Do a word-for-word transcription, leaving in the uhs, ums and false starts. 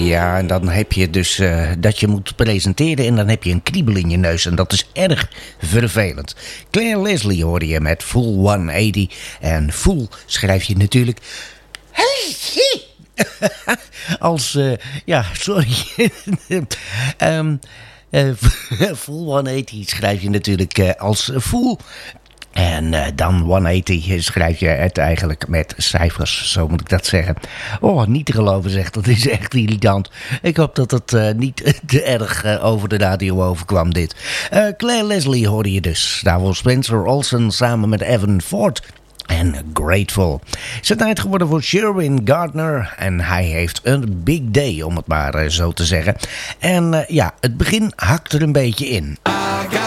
Ja, en dan heb je dus uh, dat je moet presenteren en dan heb je een kriebel in je neus. En dat is erg vervelend. Claire Leslie hoorde je met Full honderdtachtig. En full schrijf je natuurlijk... Als, uh, ja, sorry. um, uh, full honderdtachtig schrijf je natuurlijk uh, als full... En uh, dan honderdtachtig schrijf je het eigenlijk met cijfers, zo moet ik dat zeggen. Oh, niet te geloven zeg, dat is echt irritant. Ik hoop dat het uh, niet te erg uh, over de radio overkwam dit. Uh, Claire Leslie hoorde je dus. Daar was Spencer Olsen samen met Evan Ford. En Grateful. Het is tijd geworden voor Sherwin Gardner. En hij heeft een big day, om het maar uh, zo te zeggen. En uh, ja, het begin hakt er een beetje in.